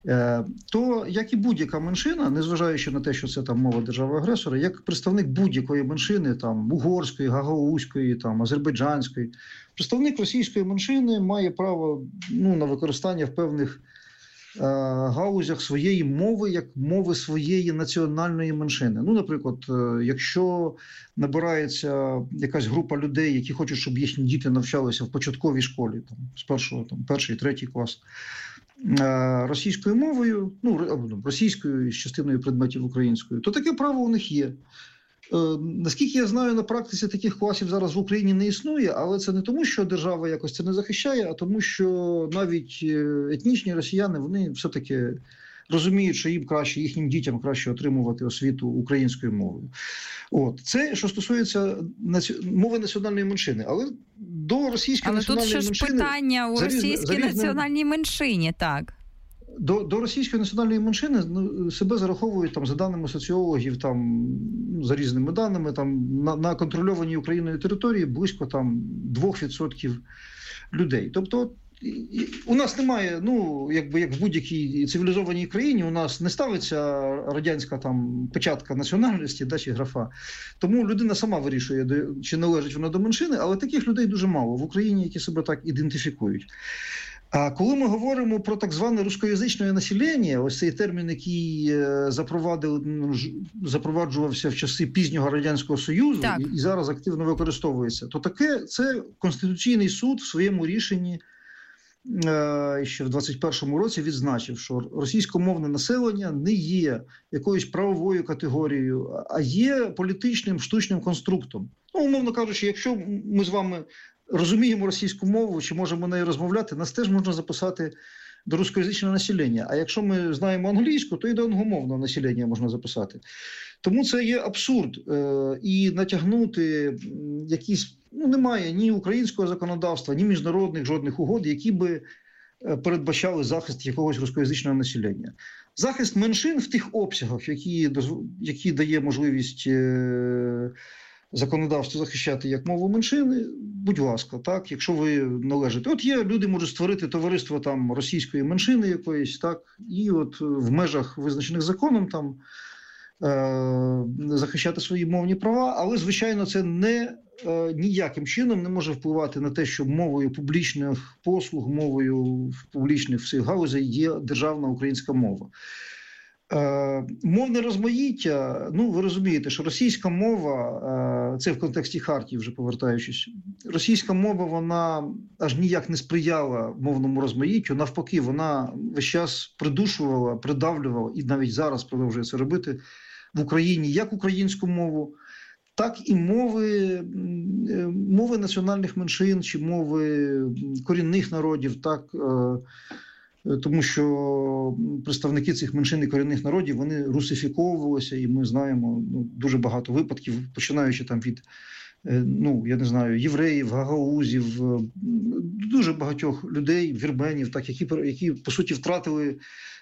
то, як і будь-яка меншина, незважаючи на те, що це там мова держави-агресора, як представник будь-якої меншини, там угорської, гагаузької, там азербайджанської, представник російської меншини має право на використання в певних гаузях своєї мови, як мови своєї національної меншини. Наприклад, якщо набирається якась група людей, які хочуть, щоб їхні діти навчалися в початковій школі, там, з перший, третій клас, російською мовою, російською з частиною предметів українською, то таке право у них є. Наскільки я знаю, на практиці таких класів зараз в Україні не існує, але це не тому, що держава якось це не захищає, а тому, що навіть етнічні росіяни, вони все-таки розуміють, що їм краще, їхнім дітям краще отримувати освіту українською мовою. Це, що стосується мови національної меншини. Але до російської національної меншини... Але тут ще ж питання у російській національній меншині, так? До російської національної меншини себе зараховують, там, за даними соціологів, там, за різними даними, там, на контрольованій Україною території близько там, 2% людей. Тобто у нас немає, як в будь-якій цивілізованій країні, у нас не ставиться радянська там печатка національності, чи графа. Тому людина сама вирішує, чи належить вона до меншини, але таких людей дуже мало в Україні, які себе так ідентифікують. А коли ми говоримо про так зване рускоязичне населення, ось цей термін, який запроваджувався в часи пізнього Радянського Союзу і зараз активно використовується, то це Конституційний суд в своєму рішенні ще в 21-му році відзначив, що російськомовне населення не є якоюсь правовою категорією, а є політичним штучним конструктом. Умовно кажучи, якщо ми з вами розуміємо російську мову, чи можемо нею розмовляти, нас теж можна записати до рускоязичного населення. А якщо ми знаємо англійську, то і до англомовного населення можна записати. Тому це є абсурд. І натягнути якісь... немає ні українського законодавства, ні міжнародних жодних угод, які би передбачали захист якогось рускоязичного населення. Захист меншин в тих обсягах, які дає можливість законодавство захищати як мову меншини, будь ласка, так, якщо ви належите. Люди можуть створити товариство там російської меншини якоїсь, так, і в межах визначених законом там захищати свої мовні права, але, звичайно, це ніяким чином не може впливати на те, що мовою публічних послуг, мовою публічних всіх галузей є державна українська мова. Мовне розмаїття, ви розумієте, що російська мова, це в контексті Хартії вже повертаючись, російська мова, вона аж ніяк не сприяла мовному розмаїттю, навпаки, вона весь час придушувала, придавлювала, і навіть зараз продовжує це робити в Україні, як українську мову, так і мови національних меншин, чи мови корінних народів, так, тому що представники цих меншин і корінних народів, вони русифіковувалися, і ми знаємо дуже багато випадків, починаючи там від, я не знаю, євреїв, гагаузів, дуже багатьох людей, вірменів, так, які по суті втратили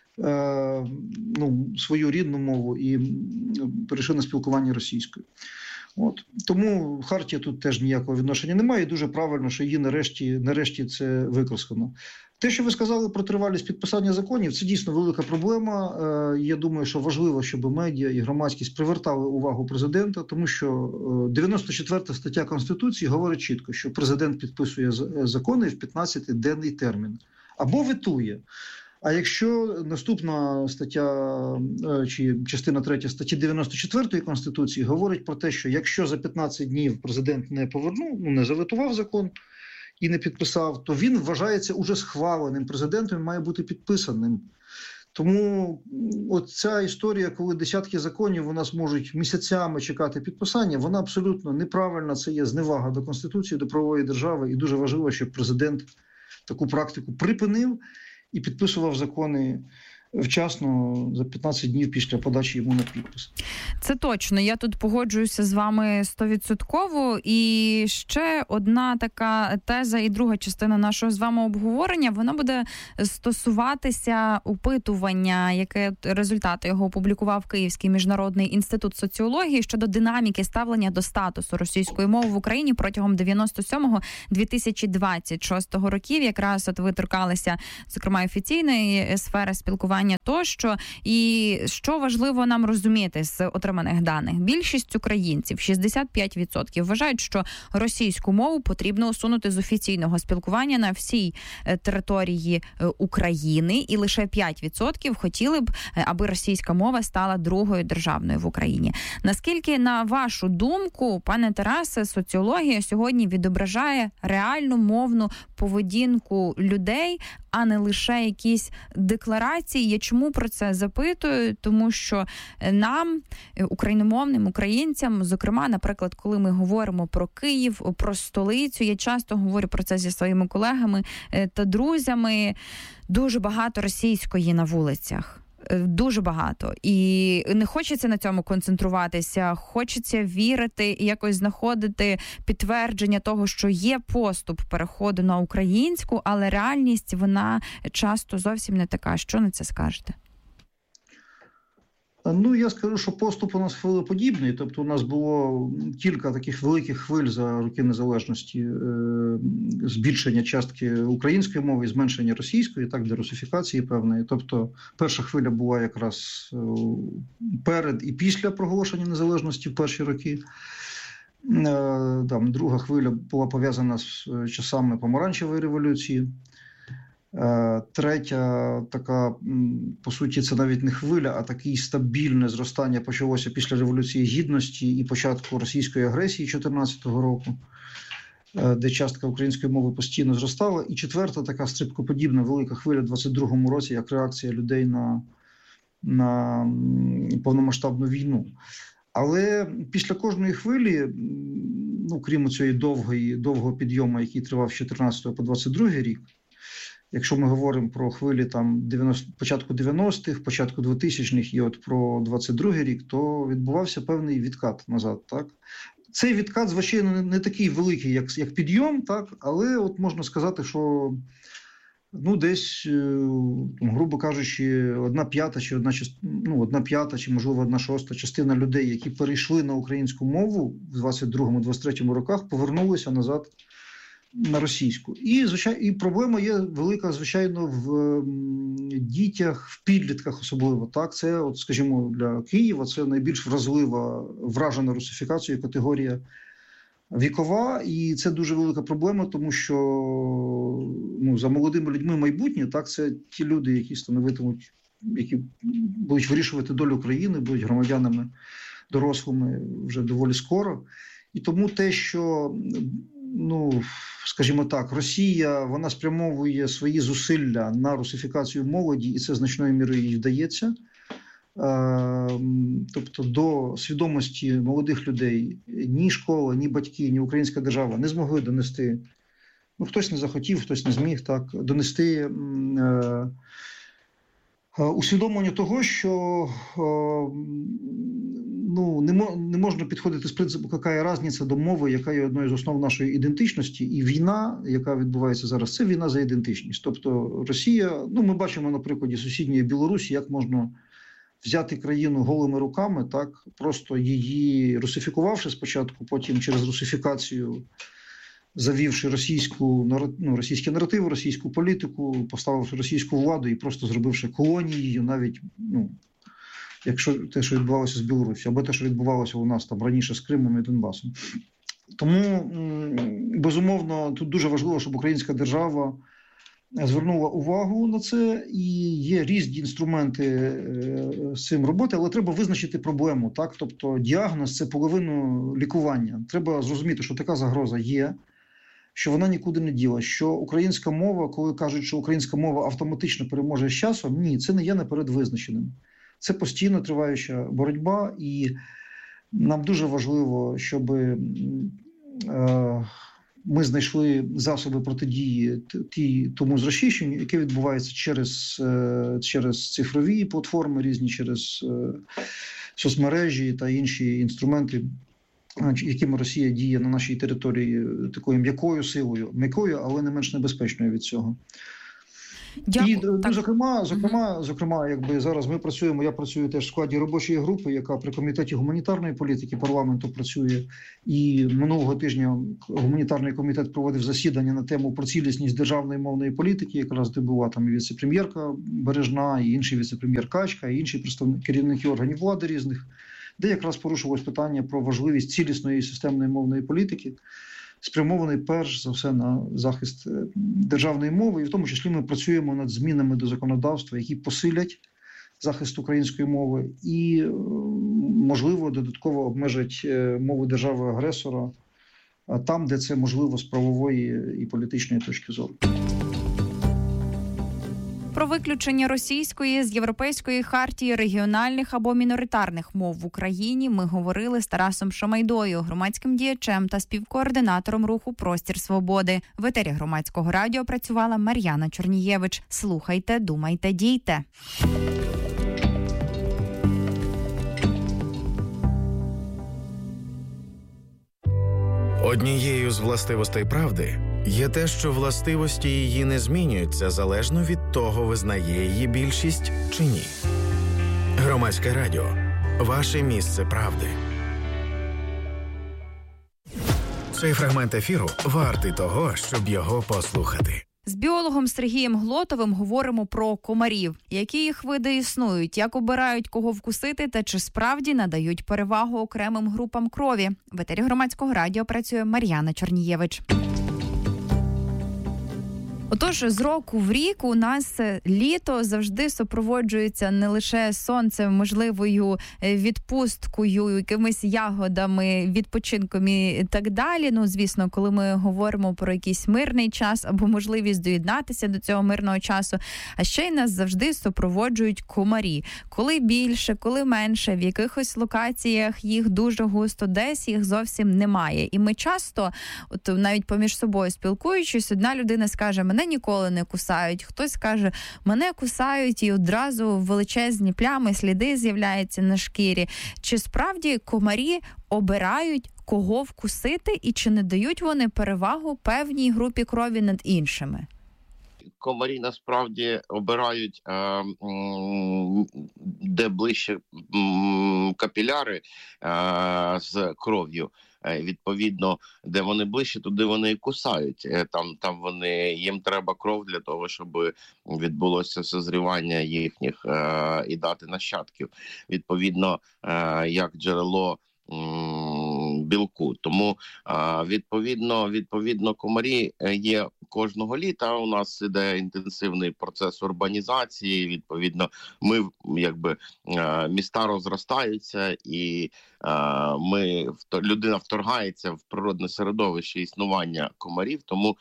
свою рідну мову і перейшли на спілкування російською. Тому Хартія тут теж ніякого відношення немає, і дуже правильно, що її нарешті це використано. Те, що ви сказали про тривалість підписання законів, це дійсно велика проблема. Я думаю, що важливо, щоб медіа і громадськість привертали увагу президента, тому що 94 стаття Конституції говорить чітко, що президент підписує закони в 15-денний термін або ветує. А якщо наступна стаття, чи частина 3 статті 94 Конституції говорить про те, що якщо за 15 днів президент не повернув, не заветував закон і не підписав, то він вважається уже схваленим президентом і має бути підписаним. Тому ця історія, коли десятки законів у нас можуть місяцями чекати підписання, вона абсолютно неправильна, це є зневага до Конституції, до правової держави, і дуже важливо, щоб президент таку практику припинив і підписував закони вчасно, за 15 днів після подачі йому на підпис. Це точно. Я тут погоджуюся з вами 100%. І ще одна така теза і друга частина нашого з вами обговорення, вона буде стосуватися опитування, яке результати його опублікував Київський міжнародний інститут соціології щодо динаміки ставлення до статусу російської мови в Україні протягом 97-2026 років. Якраз ви торкалися, зокрема, офіційної сфери спілкування спілкування тощо. І що важливо нам розуміти з отриманих даних? Більшість українців, 65%, вважають, що російську мову потрібно усунути з офіційного спілкування на всій території України, і лише 5% хотіли б, аби російська мова стала другою державною в Україні. Наскільки, на вашу думку, пане Тарасе, соціологія сьогодні відображає реальну мовну поведінку людей, а не лише якісь декларації? Я чому про це запитую? Тому що нам, україномовним українцям, зокрема, наприклад, коли ми говоримо про Київ, про столицю, я часто говорю про це зі своїми колегами та друзями, дуже багато російської на вулицях. Дуже багато. І не хочеться на цьому концентруватися, хочеться вірити і якось знаходити підтвердження того, що є поступ переходу на українську, але реальність, вона часто зовсім не така. Що на це скажете? Ну, я скажу, що поступ у нас хвилеподібний. Тобто у нас було кілька таких великих хвиль за роки незалежності, збільшення частки української мови і зменшення російської, так, дерусифікації певної. Тобто перша хвиля була якраз перед і після проголошення незалежності в перші роки. Друга хвиля була пов'язана з часами Помаранчевої революції. Третя така, по суті, це навіть не хвиля, а таке стабільне зростання почалося після Революції Гідності і початку російської агресії 2014 року, де частка української мови постійно зростала. І четверта така стрибкоподібна велика хвиля в 2022 році, як реакція людей на повномасштабну війну. Але після кожної хвилі, ну, крім цієї довгого підйому, який тривав з 2014 по 2022 рік, якщо ми говоримо про хвилі там початку 90-х, початку 2000-х і от про 22-й рік, то відбувався певний відкат назад, так? Цей відкат, звичайно, не такий великий, як підйом, так? Але от можна сказати, що ну, десь, грубо кажучи, 1/5 чи, можливо, 1/6 частина людей, які перейшли на українську мову в 22-23 роках, повернулися назад на російську. І проблема є велика, звичайно, в дітях, в підлітках особливо. Так, це, от, скажімо, для Києва це найбільш вражена русифікацією категорія вікова, і це дуже велика проблема, тому що ну, за молодими людьми майбутнє, так, це ті люди, які становитимуть, які будуть вирішувати долю країни, будуть громадянами дорослими вже доволі скоро. І тому те, що, ну, скажімо так, Росія, вона спрямовує свої зусилля на русифікацію молоді, і це значною мірою їй вдається. Тобто до свідомості молодих людей ні школа, ні батьки, ні українська держава не змогли донести, ну, хтось не захотів, хтось не зміг, так, донести усвідомлення того, що ну, не можна підходити з принципу, яка є різниця до мови, яка є одною з основ нашої ідентичності, і війна, яка відбувається зараз, це війна за ідентичність. Тобто Росія, ну, ми бачимо на прикладі сусідньої Білорусі, як можна взяти країну голими руками, так, просто її русифікувавши спочатку, потім через русифікацію завівши російські наративи, російську політику, поставивши російську владу і просто зробивши колонією, навіть, ну, якщо те, що відбувалося з Білорусі, або те, що відбувалося у нас там раніше з Кримом і Донбасом. Тому, безумовно, тут дуже важливо, щоб українська держава звернула увагу на це, і є різні інструменти з цим роботи, але треба визначити проблему, так? Тобто діагноз – це половину лікування. Треба зрозуміти, що така загроза є, що вона нікуди не діла, що українська мова, коли кажуть, що українська мова автоматично переможе з часом, ні, це не є наперед визначеним. Це постійно триваюча боротьба, і нам дуже важливо, щоб ми знайшли засоби протидії тому зросійщенню, яке відбувається через цифрові платформи різні, через соцмережі та інші інструменти, якими Росія діє на нашій території такою м'якою силою, але не менш небезпечною від цього. Дякую. І, зокрема, якби зараз ми працюємо, я працюю теж в складі робочої групи, яка при комітеті гуманітарної політики парламенту працює. І минулого тижня гуманітарний комітет проводив засідання на тему про цілісність державної мовної політики, якраз де була там і віце-прем'єрка Бережна, і інший віце-прем'єр Качка, і інші керівники органів влади різних, де якраз порушувалось питання про важливість цілісної системної мовної політики, спрямований перш за все на захист державної мови, і в тому числі ми працюємо над змінами до законодавства, які посилять захист української мови і, можливо, додатково обмежать мову держави-агресора там, де це можливо з правової і політичної точки зору. Про виключення російської з Європейської хартії регіональних або міноритарних мов в Україні ми говорили з Тарасом Шамайдою, громадським діячем та співкоординатором руху «Простір свободи». В етері Громадського радіо працювала Мар'яна Чорнієвич. Слухайте, думайте, дійте. Однією з властивостей правди є те, що властивості її не змінюються залежно від того, визнає її більшість чи ні. Громадське радіо. Ваше місце правди. Цей фрагмент ефіру вартий того, щоб його послухати. З біологом Сергієм Глотовим говоримо про комарів. Які їх види існують, як обирають, кого вкусити та чи справді надають перевагу окремим групам крові. В етері Громадського радіо працює Мар'яна Чорнієвич. Отож, з року в рік у нас літо завжди супроводжується не лише сонцем, можливою відпусткою, якимись ягодами, відпочинком і так далі. Ну, звісно, коли ми говоримо про якийсь мирний час або можливість доєднатися до цього мирного часу, а ще й нас завжди супроводжують комарі. Коли більше, коли менше, в якихось локаціях їх дуже густо, десь їх зовсім немає. І ми часто, от навіть поміж собою спілкуючись, одна людина скаже: мене ніколи не кусають. Хтось каже, мене кусають, і одразу величезні плями, сліди з'являються на шкірі. Чи справді комарі обирають, кого вкусити, і чи не дають вони перевагу певній групі крові над іншими? Комарі насправді обирають, де ближче капіляри з кров'ю. Відповідно, де вони ближче, туди вони і кусають. Там їм треба кров для того, щоб відбулося созрівання їхніх і дати нащадків. Відповідно, як джерело білку. Тому, відповідно, комарі є кожного літа. У нас іде інтенсивний процес урбанізації. Відповідно, міста розростаються, і людина вторгається в природне середовище існування комарів. Тому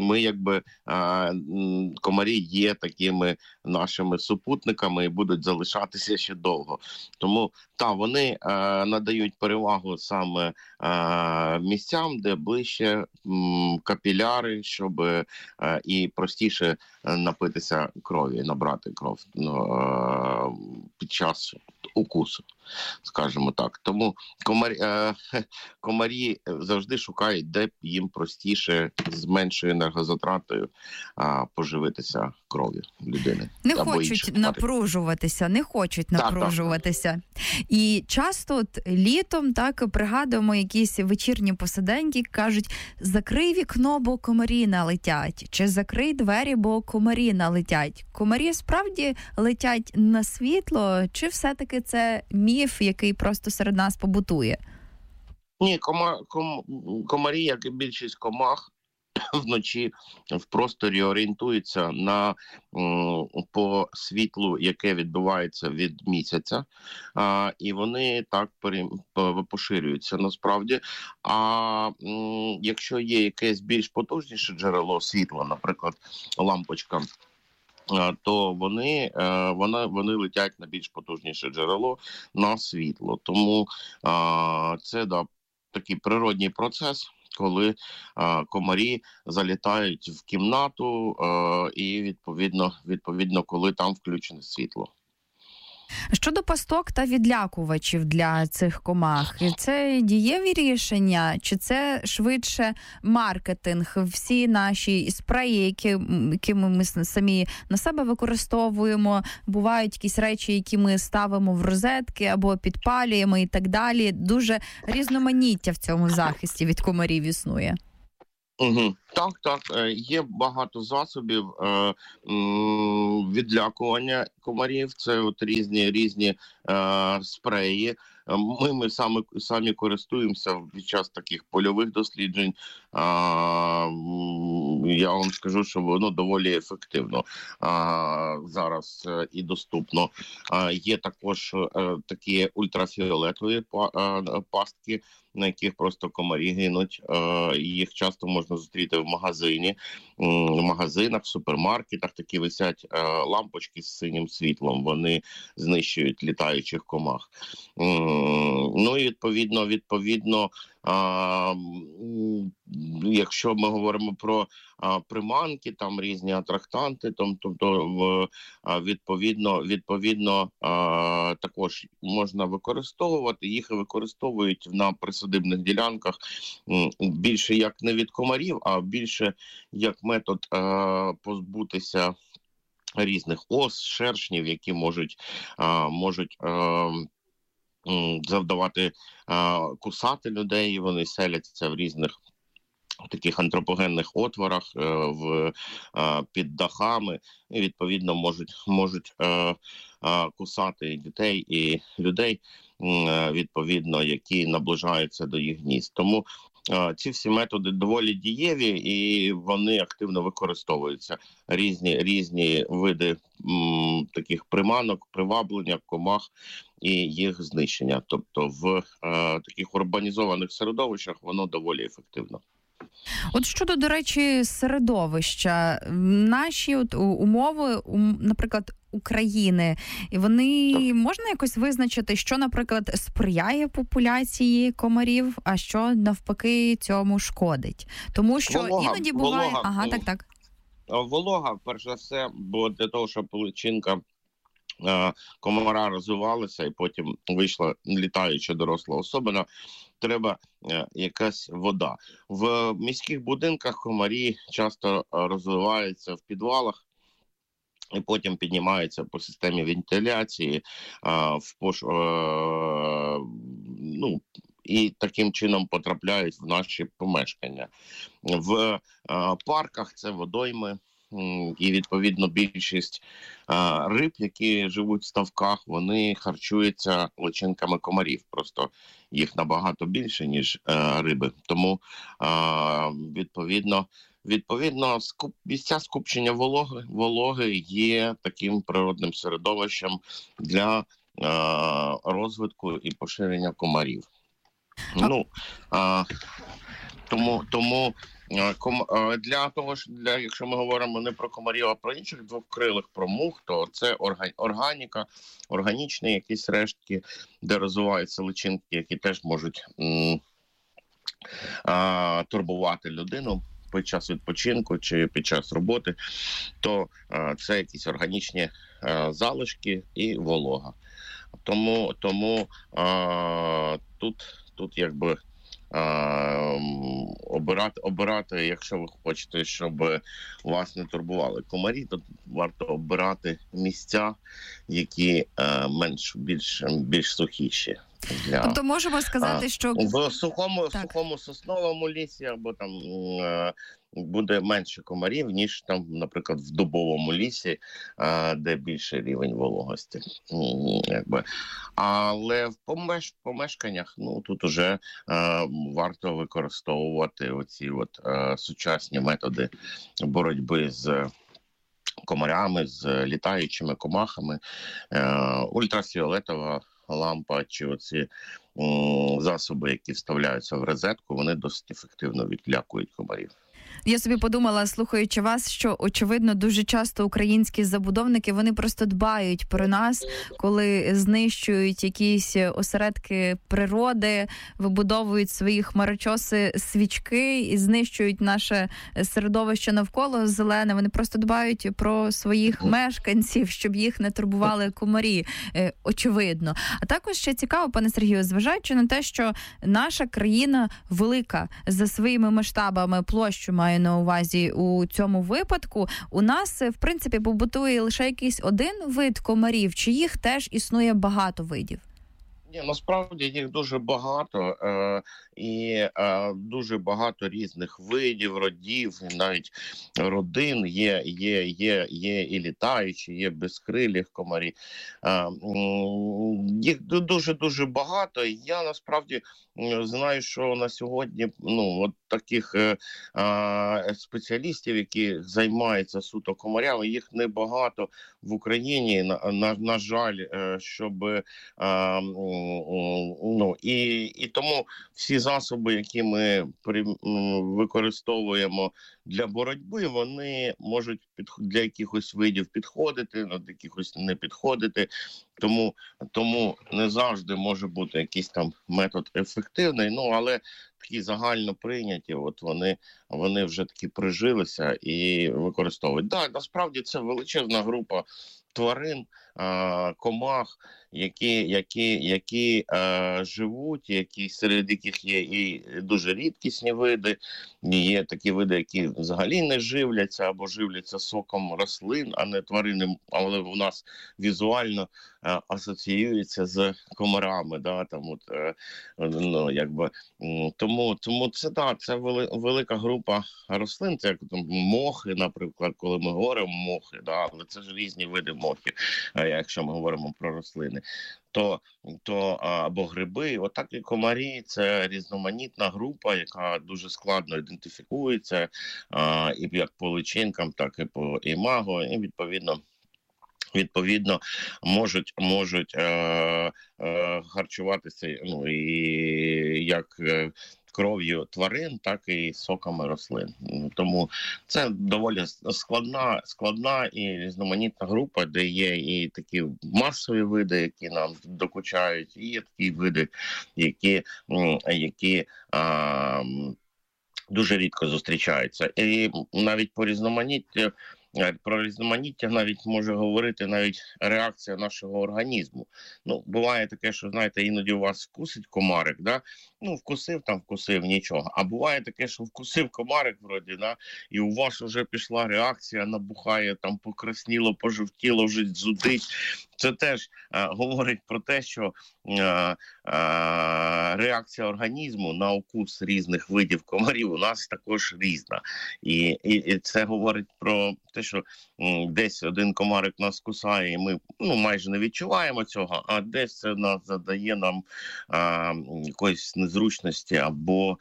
комарі є такими нашими супутниками і будуть залишатися ще довго. Тому вони надають перевагу саме місцям, де ближче капіляри, щоб і простіше напитися крові, набрати кров під час укусу, скажімо так. Тому комарі завжди шукають, де б їм простіше з меншою енергозатратою поживитися кров'ю людини. Не хочуть напружуватися. І часто літом пригадуємо якісь вечірні посиденьки, кажуть: закрий вікно, бо комарі налетять, чи закрий двері, бо комарі налетять. Комарі справді летять на світло, чи все-таки це міф, який просто серед нас побутує? Ні, комарі, як і більшість комах, вночі в просторі орієнтуються по світлу, яке відбувається від місяця, і вони так поширюються насправді. А якщо є якесь більш потужніше джерело світла, наприклад, лампочка, то вони летять на більш потужніше джерело, на світло. Тому це такий природній процес, коли комарі залітають в кімнату і відповідно, коли там включене світло. Щодо пасток та відлякувачів для цих комах, це дієві рішення, чи це швидше маркетинг? Всі наші спреї, які ми самі на себе використовуємо, бувають якісь речі, які ми ставимо в розетки або підпалюємо і так далі. Дуже різноманіття в цьому захисті від комарів існує. Угу. Так, є багато засобів відлякування комарів, це от різні спреї. Ми самі користуємося під час таких польових досліджень. Я вам скажу, що воно доволі ефективно зараз і доступно. Є також такі ультрафіолетові пастки, на яких просто комарі гинуть. Їх часто можна зустріти в магазинах, в супермаркетах. Такі висять лампочки з синім світлом. Вони знищують літаючих комах. Ну і відповідно, якщо ми говоримо про приманки, там різні атрактанти, тобто відповідно також можна використовувати. Їх використовують на присадибних ділянках більше як не від комарів, а більше як метод позбутися різних ос, шершнів, які можуть завдавати кусати людей. Вони селяться в різних таких антропогенних отворах, під дахами, і відповідно можуть кусати і дітей, і людей, відповідно, які наближаються до їх гнізд. Тому ці всі методи доволі дієві, і вони активно використовуються. Різні види таких приманок, приваблення комах і їх знищення. Тобто в таких урбанізованих середовищах воно доволі ефективно. От щодо, до речі, середовища, наші умови, наприклад, України, і вони можна якось визначити, що, наприклад, сприяє популяції комарів, а що навпаки цьому шкодить? Тому що іноді буває... Так. Волога, перш за все, бо для того, щоб личинка комара розвивалася і потім вийшла літаюча доросла особина, треба якась вода. В міських будинках комарі часто розвиваються в підвалах і потім піднімаються по системі вентиляції, і таким чином потрапляють в наші помешкання. В парках це водойми, і, відповідно, більшість риб, які живуть в ставках, вони харчуються личинками комарів. Просто їх набагато більше, ніж риби. Тому, відповідно, місця скупчення вологи є таким природним середовищем для розвитку і поширення комарів. Тому для того, якщо ми говоримо не про комарів, а про інших двокрилих, про мух, то це органіка, органічні якісь рештки, де розвиваються личинки, які теж можуть турбувати людину під час відпочинку чи під час роботи, то це якісь органічні залишки і волога. Тому тут якби обирати, якщо ви хочете, щоб вас не турбували комарі, то варто обирати місця, які більш сухіші. Тобто можемо сказати, що в сухому сосновому лісі або там буде менше комарів, ніж там, наприклад, в дубовому лісі, де більший рівень вологості. Але в помешканнях, тут уже варто використовувати оці сучасні методи боротьби з комарями, з літаючими комахами, ультрафіолетова лампа чи оці засоби, які вставляються в розетку, вони досить ефективно відлякують комарів. Я собі подумала, слухаючи вас, що, очевидно, дуже часто українські забудовники, вони просто дбають про нас, коли знищують якісь осередки природи, вибудовують свої хмарочоси свічки і знищують наше середовище навколо зелене. Вони просто дбають про своїх мешканців, щоб їх не турбували комарі, очевидно. А також ще цікаво, пане Сергію, зважаючи на те, що наша країна велика за своїми масштабами, площу маю на увазі у цьому випадку, у нас, в принципі, побутує лише якийсь один вид комарів, чи їх теж існує багато видів? Ні, насправді їх дуже багато, і дуже багато різних видів, родів, навіть родин. Є і літаючі, є безкрилі комарі. Їх дуже-дуже багато. І я насправді знаю, що на сьогодні от таких спеціалістів, які займаються суто комарями, їх небагато в Україні. На жаль, щоб і тому всі засоби, які ми використовуємо для боротьби, вони можуть для якихось видів підходити, для якихось не підходити. Тому не завжди може бути якийсь там метод ефективний, але такі загально прийняті, от вони вже такі прижилися і використовують. Так, насправді це величезна група тварин, комах, які живуть, серед яких є і дуже рідкісні види, є такі види, які взагалі не живляться або живляться соком рослин, а не тваринним, але у нас візуально асоціюється з комарами, тому це велика група рослин, це як мохи, наприклад, коли ми говоримо мохи, але це ж різні види мохів, якщо ми говоримо про рослини, то або гриби, отак і комарі, це різноманітна група, яка дуже складно ідентифікується, і як по личинкам, так і по імаго, і відповідно можуть харчуватися і як кров'ю тварин, так і соками рослин. Тому це доволі складна і різноманітна група, де є і такі масові види, які нам докучають, і є такі види, які дуже рідко зустрічаються. І навіть про різноманіття навіть може говорити навіть реакція нашого організму. Буває таке, що, знаєте, іноді у вас вкусить комарик, вкусив, нічого. А буває таке, що вкусив комарик вроді, і у вас вже пішла реакція, набухає, покрасніло, пожовтіло, вже зудить. Це теж говорить про те, що реакція організму на укус різних видів комарів у нас також різна. І це говорить про те, що десь один комарик нас кусає, і ми майже не відчуваємо цього, а десь це задає нам якоїсь незручності або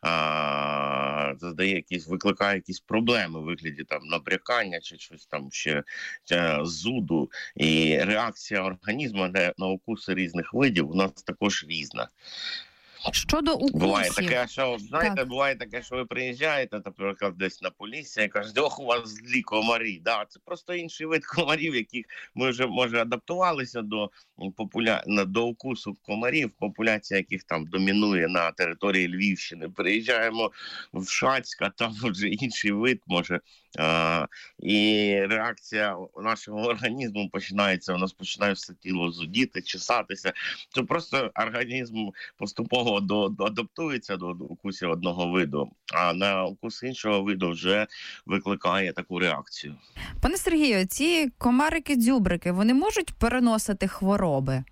викликає якісь проблеми у вигляді набрякання чи щось ще зуду. І реакція організму на укуси різних видів у нас також різна. Щодо укусів. Буває таке, що ви приїжджаєте, наприклад, десь на Полісся і кажете, у вас злі комарі. Це просто інший вид комарів, яких ми вже, може, адаптувалися до укусу комарів, популяція яких там домінує на території Львівщини. Приїжджаємо в Шацьк, а там вже інший вид, може. І реакція нашого організму починається, у нас починає все тіло зудіти, чесатися. Це просто організм поступово адаптується до укусів одного виду, а на укус іншого виду вже викликає таку реакцію. Пане Сергію, ці комарики-дзюбрики, вони можуть переносити хвороби?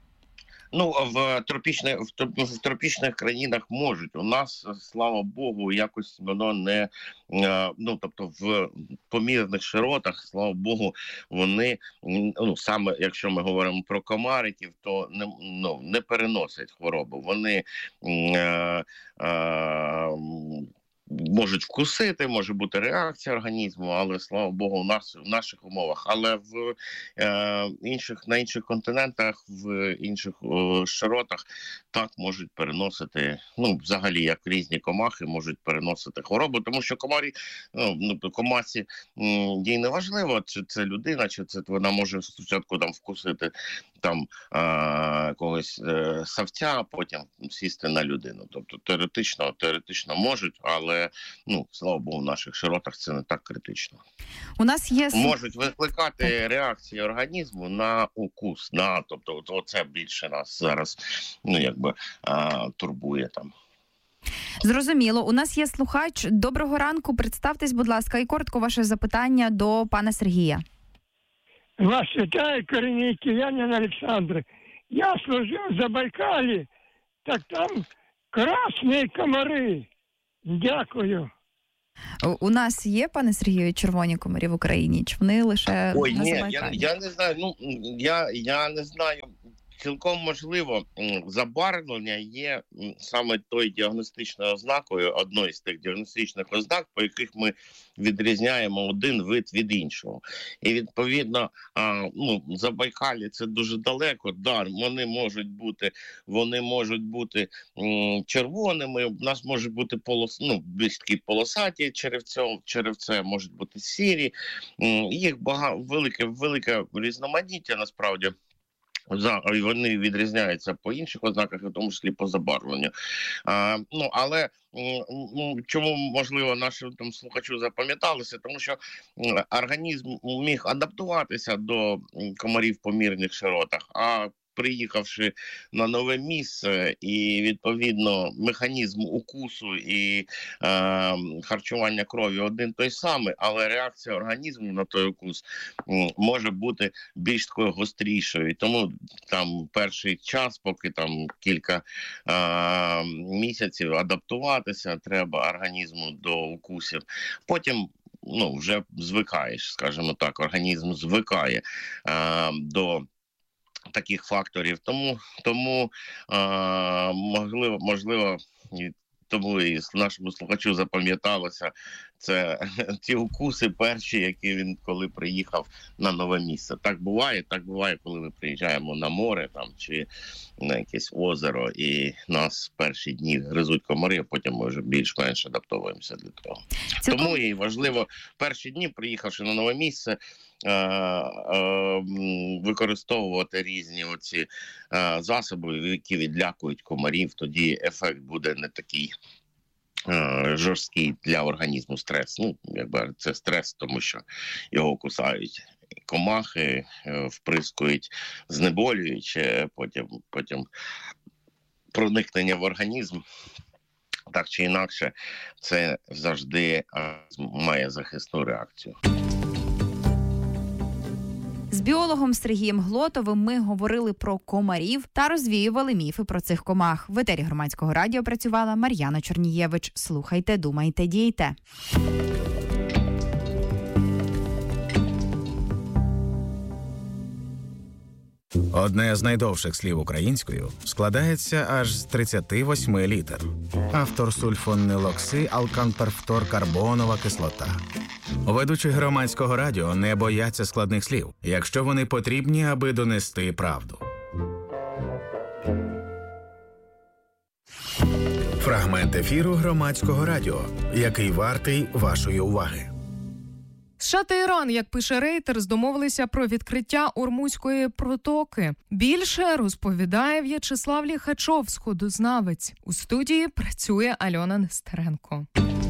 В тропічних країнах можуть. У нас, слава Богу, якось воно не, тобто в помірних широтах, слава Богу, вони, саме якщо ми говоримо про комариків, то не переносять хворобу. Вони можуть вкусити, може бути реакція організму, але, слава Богу, в наших умовах. Але на інших континентах, в інших широтах так можуть переносити, взагалі, як різні комахи можуть переносити хворобу, тому що комасі їй не важливо, чи це людина, чи це вона може спочатку вкусити якогось савця, а потім сісти на людину. Тобто теоретично можуть, але, слава Богу, в наших широтах це не так критично. У нас є... Можуть викликати реакції організму на укус. Тобто оце більше нас зараз турбує там. Зрозуміло. У нас є слухач. Доброго ранку. Представтесь, будь ласка, і коротко ваше запитання до пана Сергія. Вас вітає корінний киянин Олександр. Я служив в Забайкалі, так там красні комари. Дякую. У нас є, пане Сергію, червоні комарі в Україні? Чи вони лише на Забайкалі? Я не знаю. Я не знаю. Цілком можливо, забарвлення є саме тою діагностичною ознакою, одною з тих діагностичних ознак, по яких ми відрізняємо один вид від іншого. І відповідно, Забайкалі це дуже далеко, вони можуть бути червоними, у нас може бути більш такі полосаті черевце, можуть бути сірі, їх велике різноманіття насправді. Вони відрізняються по інших ознаках, в тому числі по забарвленню. Але чому, можливо, нашому слухачу запам'яталося? Тому що організм міг адаптуватися до комарів в помірних широтах, а приїхавши на нове місце, і, відповідно, механізм укусу і харчування крові один той самий, але реакція організму на той укус може бути більш такою гострішою. І тому там перший час, поки кілька місяців адаптуватися треба організму до укусів. Потім вже звикаєш, скажімо так, організм звикає до таких факторів. Тому можливо, тому і нашому слухачу запам'яталося це ті укуси перші, які він коли приїхав на нове місце. Так буває, коли ми приїжджаємо на море чи на якесь озеро, і нас перші дні гризуть комари, а потім ми вже більш-менш адаптовуємося до того. Тому і важливо перші дні, приїхавши на нове місце, використовувати різні оці засоби, які відлякують комарів, тоді ефект буде не такий жорсткий для організму стрес. Це стрес, тому що його кусають комахи, вприскують знеболююче, потім проникнення в організм. Так чи інакше, це завжди має захисну реакцію. З біологом Сергієм Глотовим ми говорили про комарів та розвіювали міфи про цих комах. В етері Громадського радіо працювала Мар'яна Чорнієвич. Слухайте, думайте, дійте. Одне з найдовших слів українською складається аж з 38 літер. Автор сульфонилокси алканперфторкарбонова кислота. Ведучі Громадського радіо не бояться складних слів, якщо вони потрібні, аби донести правду. Фрагмент ефіру Громадського радіо, який вартий вашої уваги. США та Іран, як пише Reuters, домовилися про відкриття Ормузької протоки. Більше розповідає В'ячеслав Ліхачов, сходознавець. У студії працює Альона Нестеренко.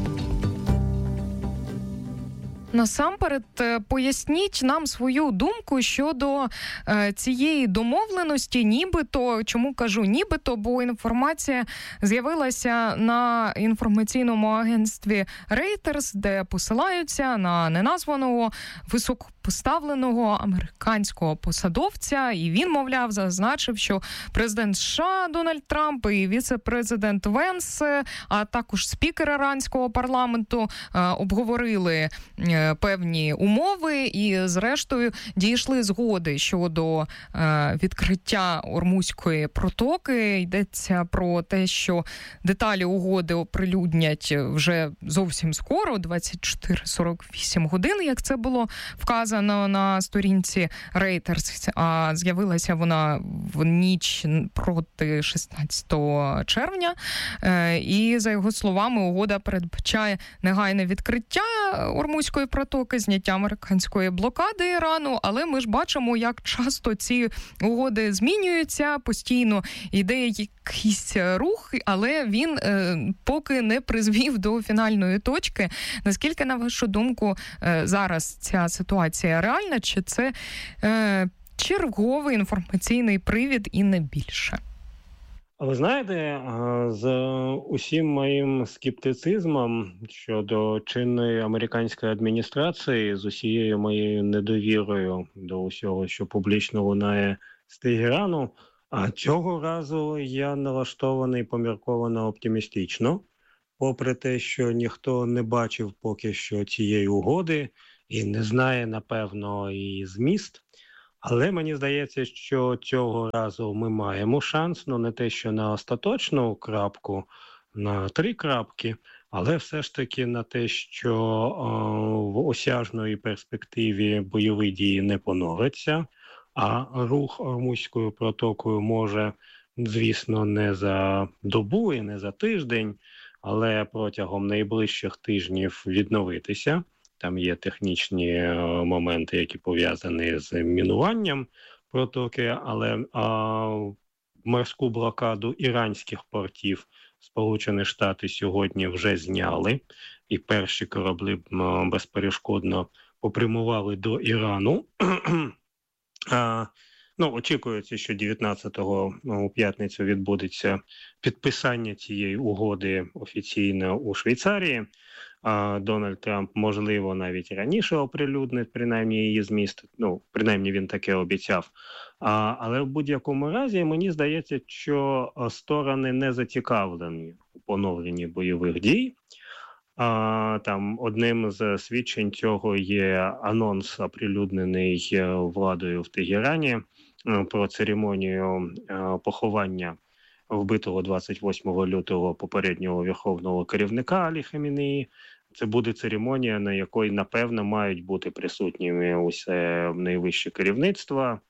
Насамперед, поясніть нам свою думку щодо цієї домовленості, нібито, чому кажу нібито, бо інформація з'явилася на інформаційному агентстві Reuters, де посилаються на неназваного високопоставленого американського посадовця, і він, мовляв, зазначив, що президент США Дональд Трамп і віце-президент Венс, а також спікер іранського парламенту обговорили певні умови і, зрештою, дійшли згоди щодо відкриття Ормузької протоки. Йдеться про те, що деталі угоди оприлюднять вже зовсім скоро, 24-48 годин, як це було вказано на сторінці Reuters. А з'явилася вона в ніч проти 16 червня. І, за його словами, угода передбачає негайне відкриття Ормузької протоки, зняття американської блокади Ірану, але ми ж бачимо, як часто ці угоди змінюються, постійно йде якийсь рух, але він поки не призвів до фінальної точки. Наскільки, на вашу думку, зараз ця ситуація реальна, чи це черговий інформаційний привід і не більше? Ви знаєте, з усім моїм скептицизмом щодо чинної американської адміністрації, з усією моєю недовірою до усього, що публічно лунає з Тегерану, а цього разу я налаштований помірковано оптимістично, попри те, що ніхто не бачив поки що цієї угоди і не знає, напевно, її зміст. Але мені здається, що цього разу ми маємо шанс, не те, що на остаточну крапку, на 3 крапки, але все ж таки на те, що в осяжної перспективі бойові дії не понориться, а рух Ормузькою протокою може, звісно, не за добу і не за тиждень, але протягом найближчих тижнів відновитися. Там є технічні моменти, які пов'язані з мінуванням протоки, але морську блокаду іранських портів Сполучені Штати сьогодні вже зняли, і перші кораблі безперешкодно попрямували до Ірану. Очікується, що 19-го у п'ятницю відбудеться підписання цієї угоди офіційно у Швейцарії. Дональд Трамп, можливо, навіть раніше оприлюднить, принаймні, її зміст. Принаймні, він таке обіцяв. Але в будь-якому разі, мені здається, що сторони не зацікавлені у поновленні бойових дій. Там одним з свідчень цього є анонс, оприлюднений владою в Тегерані, про церемонію поховання вбитого 28 лютого попереднього верховного керівника Алі Хамінеї. Це буде церемонія, на якій, напевно, мають бути присутніми усе найвище керівництво,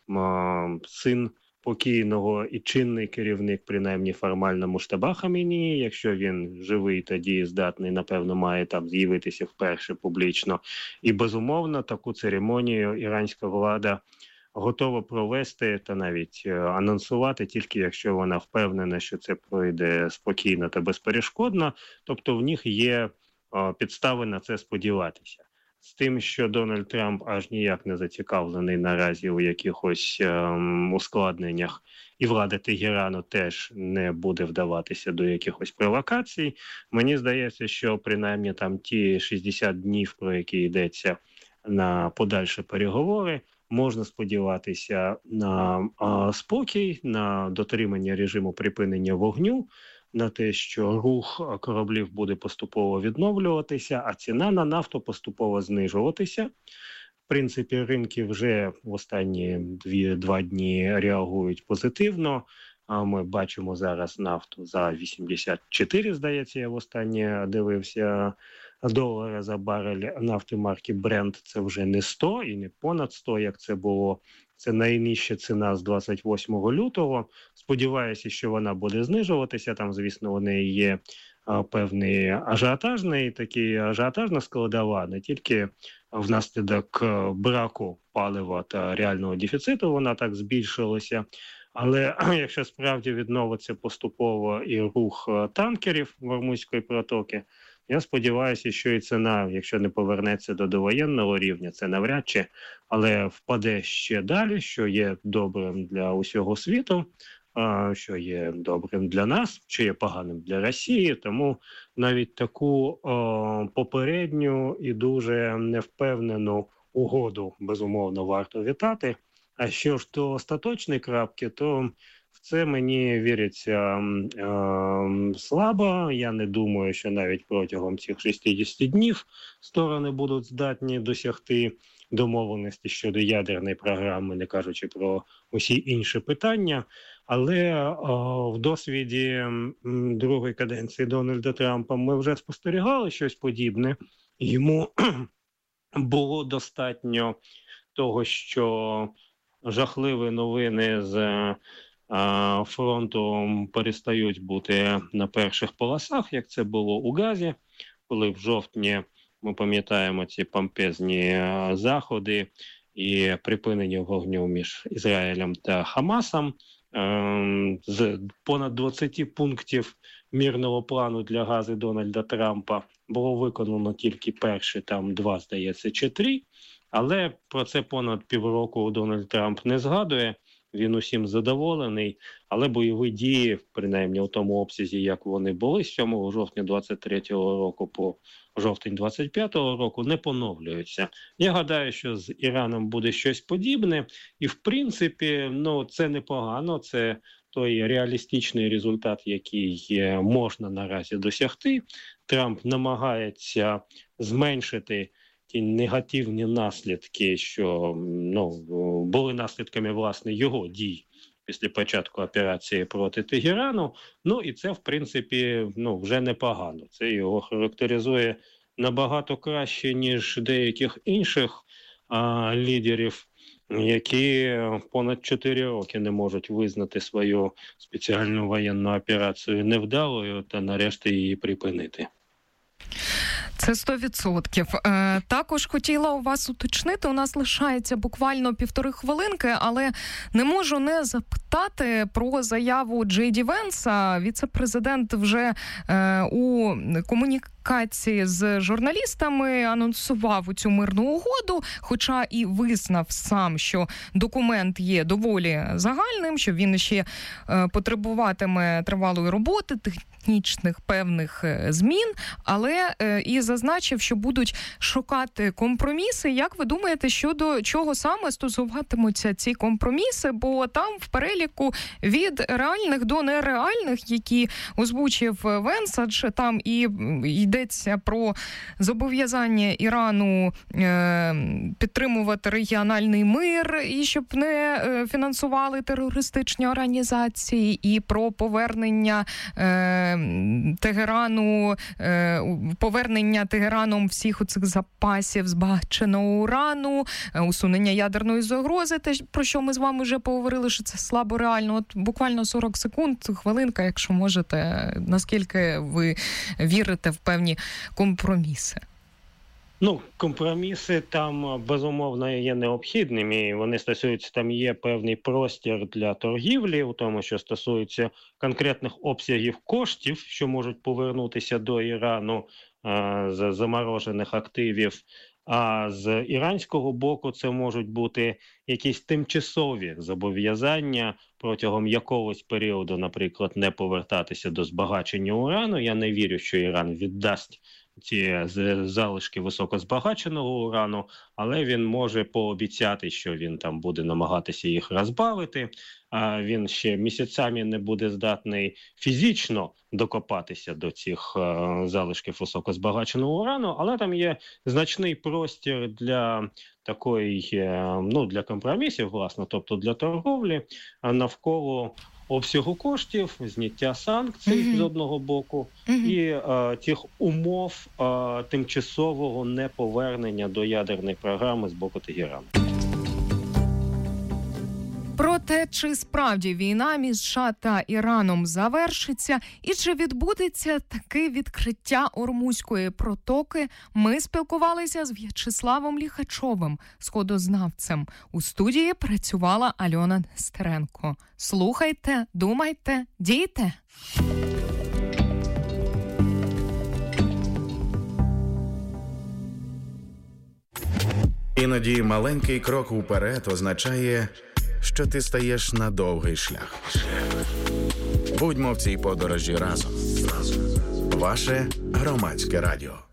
син покійного і чинний керівник, принаймні формально, Муштаба Хамінеї. Якщо він живий та дієздатний, напевно, має там з'явитися вперше публічно. І, безумовно, таку церемонію іранська влада готова провести та навіть анонсувати, тільки якщо вона впевнена, що це пройде спокійно та безперешкодно. Тобто в них є підстави на це сподіватися. З тим, що Дональд Трамп аж ніяк не зацікавлений наразі у якихось ускладненнях, і влада Тегерану теж не буде вдаватися до якихось провокацій, мені здається, що принаймні там ті 60 днів, про які йдеться на подальші переговори, можна сподіватися на спокій, на дотримання режиму припинення вогню, на те, що рух кораблів буде поступово відновлюватися, а ціна на нафту поступово знижуватися. В принципі, ринки вже в останні 2 дні реагують позитивно. Ми бачимо зараз нафту за 84, здається, я востаннє дивився, долара за барель нафти марки Brent. Це вже не 100 і не понад 100, як це було. Це найнижча ціна з 28 лютого. Сподіваюся, що вона буде знижуватися. Там, звісно, у неї є певний ажіотажна складова, не тільки внаслідок браку палива та реального дефіциту вона так збільшилася. Але якщо справді відновиться поступово і рух танкерів в Ормузької протоки, я сподіваюся, що і ціна, якщо не повернеться до довоєнного рівня, це навряд чи, але впаде ще далі, що є добрим для усього світу, що є добрим для нас, що є поганим для Росії. Тому навіть таку попередню і дуже невпевнену угоду, безумовно, варто вітати. А що ж до остаточної крапки, то В це мені віриться слабо. Я не думаю, що навіть протягом цих 60 днів сторони будуть здатні досягти домовленості щодо ядерної програми, не кажучи про усі інші питання. Але в досвіді другої каденції Дональда Трампа ми вже спостерігали щось подібне. Йому було достатньо того, що жахливі новини з фронту перестають бути на перших полосах, як це було у Газі, коли в жовтні, ми пам'ятаємо ці помпезні заходи і припинення вогню між Ізраїлем та Хамасом. З понад 20 пунктів мирного плану для Гази Дональда Трампа було виконано тільки перші, там 2, здається, чи 3. Але про це понад півроку Дональд Трамп не згадує. Він усім задоволений, але бойові дії, принаймні у тому обсязі, як вони були з 7 жовтня 23-го року по жовтень 25-го року, не поновлюються. Я гадаю, що з Іраном буде щось подібне, і в принципі, це непогано, це той реалістичний результат, який можна наразі досягти. Трамп намагається зменшити ті негативні наслідки, що були наслідками, власне, його дій після початку операції проти Тегерану. І це, в принципі, вже непогано. Це його характеризує набагато краще, ніж деяких інших лідерів, які понад 4 роки не можуть визнати свою спеціальну воєнну операцію невдалою та нарешті її припинити. Це 100%. Також хотіла у вас уточнити, у нас лишається буквально 1,5 хвилинки, але не можу не запитати про заяву Джей Ді Венса. Віце-президент вже у комунікації з журналістами анонсував цю мирну угоду, хоча і визнав сам, що документ є доволі загальним, що він ще потребуватиме тривалої роботи, технічних певних змін, але і зазначив, що будуть шукати компроміси. Як ви думаєте, щодо чого саме стосуватимуться ці компроміси? Бо там в переліку від реальних до нереальних, які озвучив Венс, адже там і йдеться про зобов'язання Ірану підтримувати регіональний мир, і щоб не фінансували терористичні організації, і про повернення повернення Тегераном всіх оцих запасів збагаченого урану, усунення ядерної загрози, те, про що ми з вами вже поговорили, що це слабо реально. От буквально 40 секунд, хвилинка, якщо можете, наскільки ви вірите в певні компроміси? Компроміси там, безумовно, є необхідними. Вони стосуються, там є певний простір для торгівлі, у тому, що стосується конкретних обсягів коштів, що можуть повернутися до Ірану з заморожених активів. А з іранського боку це можуть бути якісь тимчасові зобов'язання протягом якогось періоду, наприклад, не повертатися до збагачення урану. Я не вірю, що Іран віддасть ці залишки високозбагаченого урану, але він може пообіцяти, що він там буде намагатися їх розбавити, а він ще місяцями не буде здатний фізично докопатися до цих залишків високозбагаченого урану, але там є значний простір для такої, для компромісів, власне, тобто для торговлі навколо обсягу коштів, зняття санкцій з одного боку і тих умов тимчасового неповернення до ядерної програми з боку Тегерану. Про те, чи справді війна між США та Іраном завершиться і чи відбудеться таке відкриття Ормузької протоки, ми спілкувалися з В'ячеславом Ліхачовим, сходознавцем. У студії працювала Альона Нестеренко. Слухайте, думайте, дійте! Іноді маленький крок уперед означає, що ти стаєш на довгий шлях. Будьмо в цій подорожі разом. Ваше Громадське радіо.